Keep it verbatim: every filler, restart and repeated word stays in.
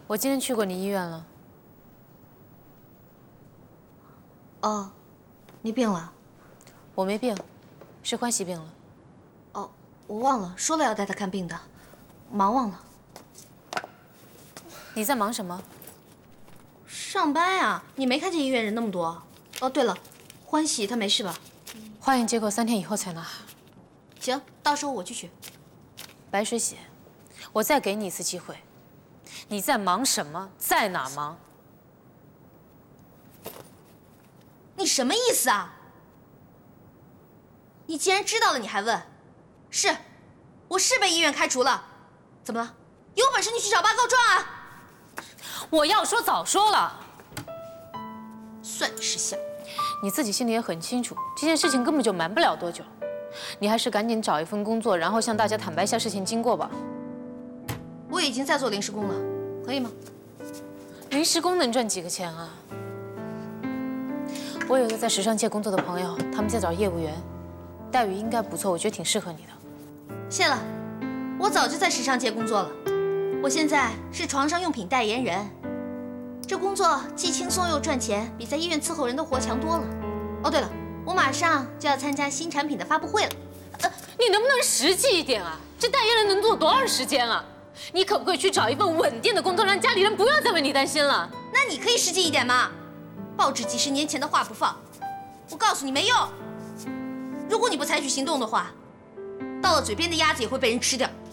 我今天去过你医院了。 哦，你病了？ 我没病，是欢喜病了。 哦，我忘了，说了要带他看病的，忙忘了。 你在忙什么？ 上班呀，你没看见医院人那么多？哦，对了，欢喜他没事吧？ 化验结果三天以后才拿。 行，到时候我去取。 白水血，我再给你一次机会。你在忙什么？在哪忙？ 你什么意思啊？你既然知道了，你还问？是，我是被医院开除了。怎么了？有本事你去找爸告状啊！ 我要说早说了。 算你识相。 你自己心里也很清楚，这件事情根本就瞒不了多久。你还是赶紧找一份工作，然后向大家坦白一下事情经过吧。 我已经在做临时工了，可以吗？ 临时工能赚几个钱啊？我有个在时尚界工作的朋友，他们在找业务员，待遇应该不错，我觉得挺适合你的。 谢了，我早就在时尚界工作了，我现在是床上用品代言人，这工作既轻松又赚钱，比在医院伺候人的活强多了。哦，对了，我马上就要参加新产品的发布会了。 呃，你能不能实际一点啊？这代言人能做多长时间啊？你可不可以去找一份稳定的工作，让家里人不要再为你担心了？ 那你可以实际一点吗？报纸几十年前的话不放，我告诉你没用。如果你不采取行动的话，到了嘴边的鸭子也会被人吃掉。